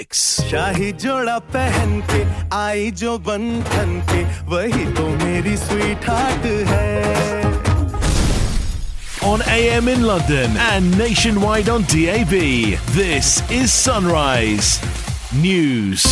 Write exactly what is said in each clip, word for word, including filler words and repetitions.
mix. शाही जोड़ा पहन के आई जो बंधन के वही तो मेरी sweetheart है. On A M in London and nationwide on D A B, this is Sunrise News.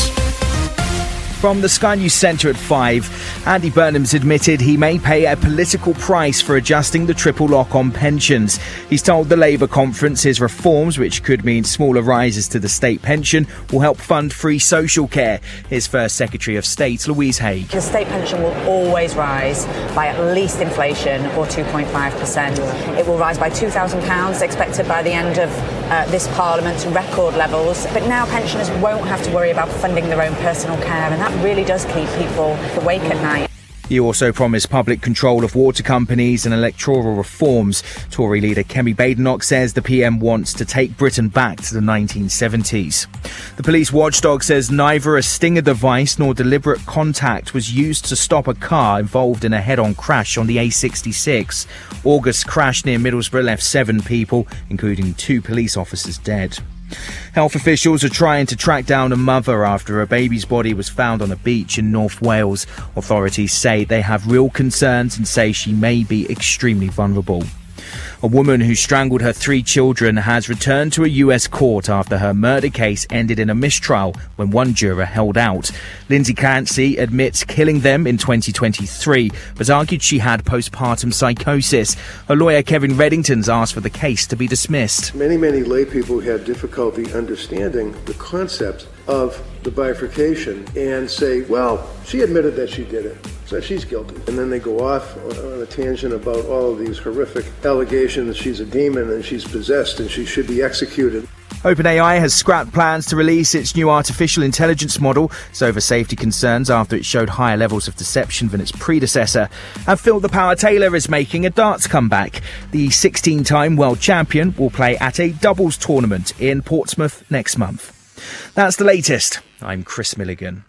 From the Sky News Centre at five, Andy Burnham's admitted he may pay a political price for adjusting the triple lock on pensions. He's told the Labour conference his reforms, which could mean smaller rises to the state pension, will help fund free social care. His first Secretary of State, Louise Haigh. The state pension will always rise by at least inflation or two point five percent. It will rise by two thousand pounds expected by the end of uh, this Parliament to record levels. But now pensioners won't have to worry about funding their own personal care, and that really does keep people awake at night. He also promised public control of water companies and electoral reforms. Tory leader Kemi Badenoch says the P M wants to take Britain back to the nineteen seventies. The police watchdog says neither a stinger device nor deliberate contact was used to stop a car involved in a head-on crash on the A sixty-six. August crash near Middlesbrough left seven people, including two police officers, dead. Health officials are trying to track down a mother after a baby's body was found on a beach in North Wales. Authorities say they have real concerns and say she may be extremely vulnerable. A woman who strangled her three children has returned to a U S court after her murder case ended in a mistrial when one juror held out. Lindsay Clancy admits killing them in twenty twenty-three, but argued she had postpartum psychosis. Her lawyer Kevin Reddington's asked for the case to be dismissed. Many, many lay people had difficulty understanding the concept of the bifurcation and say, well, she admitted that she did it, so she's guilty. And then they go off on a tangent about all of these horrific allegations. She's a demon and she's possessed and she should be executed. OpenAI has scrapped plans to release its new artificial intelligence model. It's over safety concerns after it showed higher levels of deception than its predecessor. And Phil the Power Taylor is making a darts comeback. The sixteen-time world champion will play at a doubles tournament in Portsmouth next month. That's the latest. I'm Chris Milligan.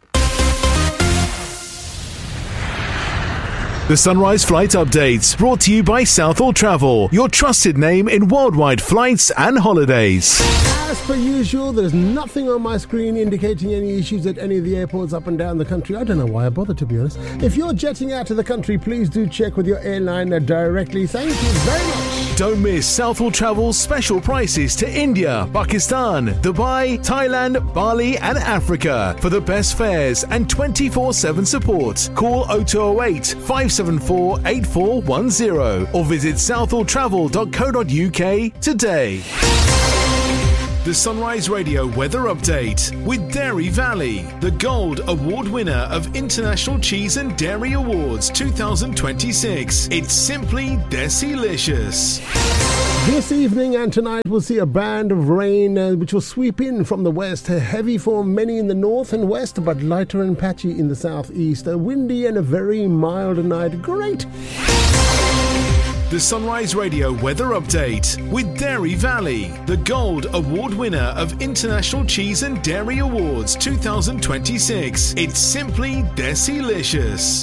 The Sunrise Flight Updates, brought to you by Southall Travel, your trusted name in worldwide flights and holidays. As per usual, there's nothing on my screen indicating any issues at any of the airports up and down the country. I don't know why I bother, to be honest. If you're jetting out of the country, please do check with your airline directly. Thank you very much. Don't miss Southall Travel's special prices to India, Pakistan, Dubai, Thailand, Bali and Africa. For the best fares and twenty-four seven support, call oh two oh eight, five seven four, eight four one zero or visit southall travel dot co dot uk today. The Sunrise Radio Weather Update with Dairy Valley, the Gold Award winner of International Cheese and Dairy Awards twenty twenty-six. It's simply Desilicious. This evening and tonight we'll see a band of rain uh, which will sweep in from the west. Heavy for many in the north and west, but lighter and patchy in the southeast. A windy and a very mild night. Great! The Sunrise Radio Weather Update with Dairy Valley, the Gold Award winner of International Cheese and Dairy Awards twenty twenty-six. It's simply Desilicious.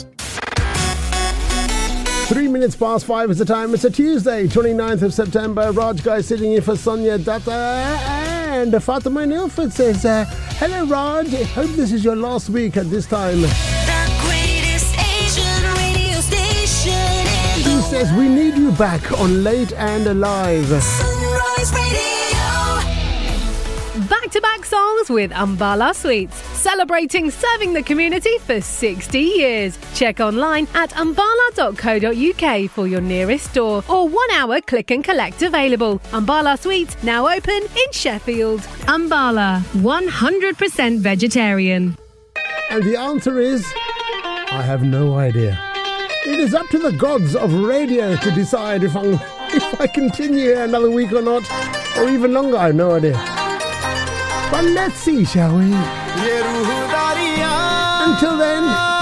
Three minutes past five is the time. It's a Tuesday, twenty-ninth of September. Raj Guy sitting in for Sonia Datta. And Fatima Nilford says, uh, hello Raj, I hope this is your last week at this time. The greatest Asian radio station in the He says, we need you back on Late and Alive. Sunrise Radio. Back-to-back songs with Ambala Sweets, celebrating serving the community for sixty years. Check online at ambala dot co dot uk for your nearest store or one-hour click and collect available. Ambala Sweets now open in Sheffield. Ambala, one hundred percent vegetarian. And the answer is, I have no idea. It is up to the gods of radio to decide if, I'm, if I continue here another week or not, or even longer. I have no idea. But let's see, shall we? Until then,